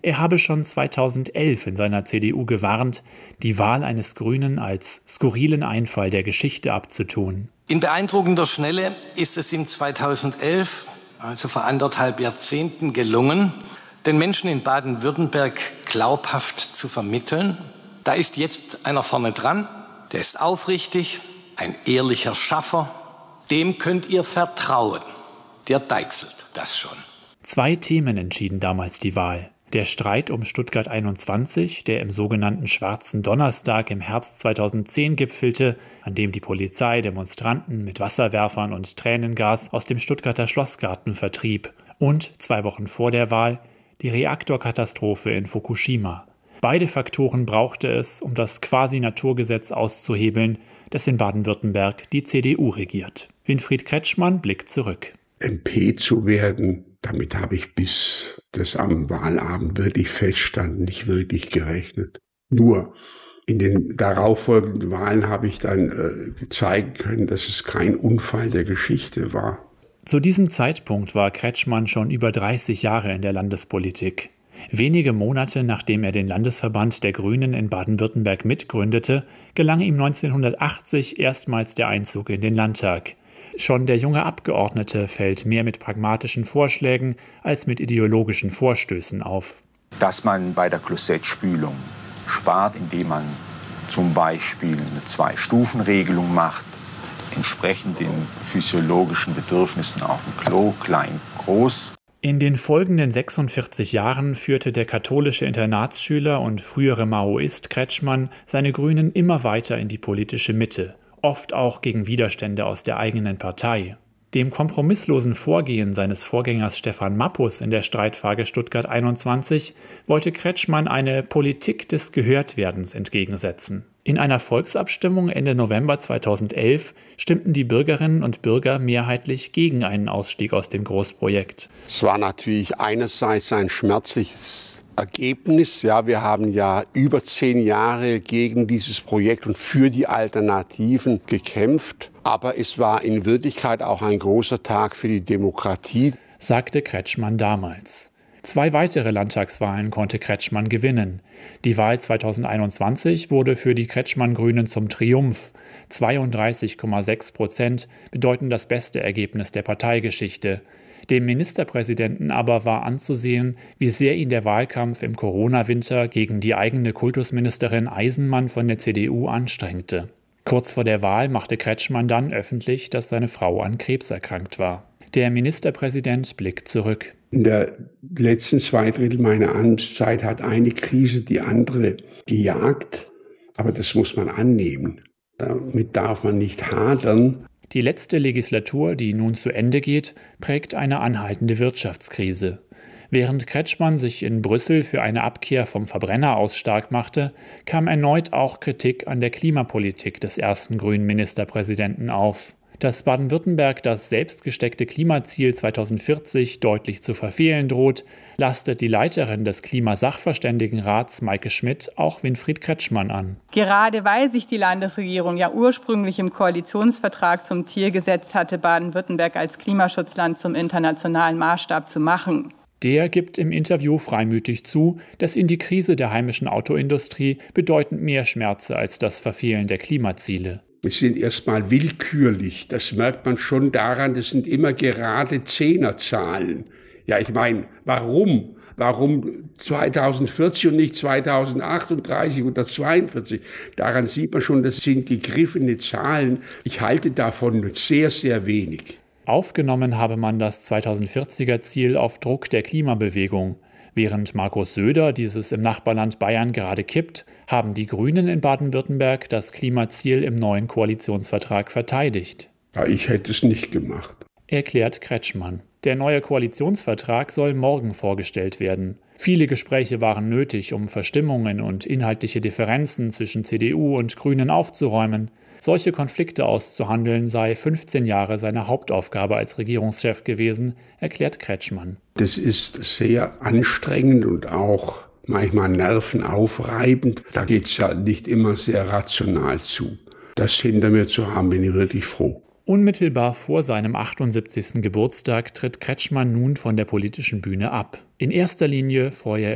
Er habe schon 2011 in seiner CDU gewarnt, die Wahl eines Grünen als skurrilen Einfall der Geschichte abzutun. In beeindruckender Schnelle ist es ihm 2011, also vor 1,5 Jahrzehnten, gelungen, den Menschen in Baden-Württemberg glaubhaft zu vermitteln: Da ist jetzt einer vorne dran, der ist aufrichtig, ein ehrlicher Schaffer, dem könnt ihr vertrauen. Der deichselt das schon. 2 Themen entschieden damals die Wahl. Der Streit um Stuttgart 21, der im sogenannten Schwarzen Donnerstag im Herbst 2010 gipfelte, an dem die Polizei Demonstranten mit Wasserwerfern und Tränengas aus dem Stuttgarter Schlossgarten vertrieb. Und 2 Wochen vor der Wahl die Reaktorkatastrophe in Fukushima. Beide Faktoren brauchte es, um das Quasi-Naturgesetz auszuhebeln, das in Baden-Württemberg die CDU regiert. Winfried Kretschmann blickt zurück. MP zu werden, damit habe ich bis das am Wahlabend wirklich feststand, nicht wirklich gerechnet. Nur in den darauffolgenden Wahlen habe ich dann zeigen können, dass es kein Unfall der Geschichte war. Zu diesem Zeitpunkt war Kretschmann schon über 30 Jahre in der Landespolitik. Wenige Monate nachdem er den Landesverband der Grünen in Baden-Württemberg mitgründete, gelang ihm 1980 erstmals der Einzug in den Landtag. Schon der junge Abgeordnete fällt mehr mit pragmatischen Vorschlägen als mit ideologischen Vorstößen auf. Dass man bei der Klosettspülung spart, indem man zum Beispiel eine 2-Stufen-Regelung macht, entsprechend den physiologischen Bedürfnissen auf dem Klo, klein, groß. In den folgenden 46 Jahren führte der katholische Internatsschüler und frühere Maoist Kretschmann seine Grünen immer weiter in die politische Mitte, oft auch gegen Widerstände aus der eigenen Partei. Dem kompromisslosen Vorgehen seines Vorgängers Stefan Mappus in der Streitfrage Stuttgart 21 wollte Kretschmann eine Politik des Gehörtwerdens entgegensetzen. In einer Volksabstimmung Ende November 2011 stimmten die Bürgerinnen und Bürger mehrheitlich gegen einen Ausstieg aus dem Großprojekt. Es war natürlich einerseits ein schmerzliches Ergebnis. Ja, wir haben ja über 10 Jahre gegen dieses Projekt und für die Alternativen gekämpft. Aber es war in Wirklichkeit auch ein großer Tag für die Demokratie, sagte Kretschmann damals. 2 weitere Landtagswahlen konnte Kretschmann gewinnen. Die Wahl 2021 wurde für die Kretschmann-Grünen zum Triumph. 32,6% bedeuten das beste Ergebnis der Parteigeschichte. Dem Ministerpräsidenten aber war anzusehen, wie sehr ihn der Wahlkampf im Corona-Winter gegen die eigene Kultusministerin Eisenmann von der CDU anstrengte. Kurz vor der Wahl machte Kretschmann dann öffentlich, dass seine Frau an Krebs erkrankt war. Der Ministerpräsident blickt zurück. In der letzten 2 Drittel meiner Amtszeit hat eine Krise die andere gejagt. Aber das muss man annehmen. Damit darf man nicht hadern. Die letzte Legislatur, die nun zu Ende geht, prägt eine anhaltende Wirtschaftskrise. Während Kretschmann sich in Brüssel für eine Abkehr vom Verbrenner aus stark machte, kam erneut auch Kritik an der Klimapolitik des ersten grünen Ministerpräsidenten auf. Dass Baden-Württemberg das selbstgesteckte Klimaziel 2040 deutlich zu verfehlen droht, lastet die Leiterin des Klimasachverständigenrats Maike Schmidt auch Winfried Kretschmann an. Gerade weil sich die Landesregierung ja ursprünglich im Koalitionsvertrag zum Ziel gesetzt hatte, Baden-Württemberg als Klimaschutzland zum internationalen Maßstab zu machen. Der gibt im Interview freimütig zu, dass ihn die Krise der heimischen Autoindustrie bedeutend mehr schmerze als das Verfehlen der Klimaziele. Wir sind erstmal willkürlich. Das merkt man schon daran, das sind immer gerade Zehnerzahlen. Ja, ich meine, warum? Warum 2040 und nicht 2038 oder 42? Daran sieht man schon, das sind gegriffene Zahlen. Ich halte davon sehr, sehr wenig. Aufgenommen habe man das 2040er-Ziel auf Druck der Klimabewegung. Während Markus Söder dieses im Nachbarland Bayern gerade kippt, haben die Grünen in Baden-Württemberg das Klimaziel im neuen Koalitionsvertrag verteidigt. Ja, ich hätte es nicht gemacht, erklärt Kretschmann. Der neue Koalitionsvertrag soll morgen vorgestellt werden. Viele Gespräche waren nötig, um Verstimmungen und inhaltliche Differenzen zwischen CDU und Grünen aufzuräumen. Solche Konflikte auszuhandeln sei 15 Jahre seine Hauptaufgabe als Regierungschef gewesen, erklärt Kretschmann. Das ist sehr anstrengend und auch manchmal nervenaufreibend. Da geht es ja nicht immer sehr rational zu. Das hinter mir zu haben, bin ich wirklich froh. Unmittelbar vor seinem 78. Geburtstag tritt Kretschmann nun von der politischen Bühne ab. In erster Linie freue